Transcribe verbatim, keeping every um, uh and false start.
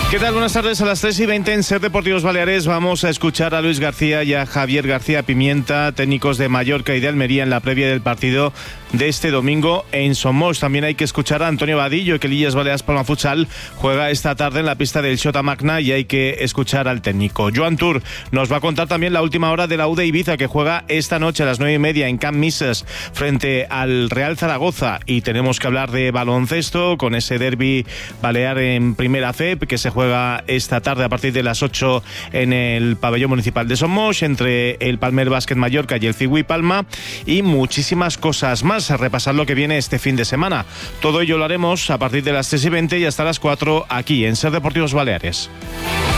¿Qué tal? Buenas tardes. A las tres y veinte en Ser Deportivos Baleares vamos a escuchar a Luis García y a Javier García Pimienta, técnicos de Mallorca y de Almería, en la previa del partido de este domingo en Somos. También hay que escuchar a Antonio Vadillo, que el Illes Balears Palma Futsal juega esta tarde en la pista del Xota Magna, y hay que escuchar al técnico. Joan Tur nos va a contar también la última hora de la U de Ibiza, que juega esta noche a las nueve y media en Camp Mises frente al Real Zaragoza. Y tenemos que hablar de baloncesto con ese derbi balear en Primera F E P que se juega juega esta tarde a partir de las ocho en el pabellón municipal de Somos, entre el Palmer Básquet Mallorca y el Cigüí Palma, y muchísimas cosas más. A repasar lo que viene este fin de semana. Todo ello lo haremos a partir de las tres y veinte y hasta las cuatro aquí en Ser Deportivos Baleares.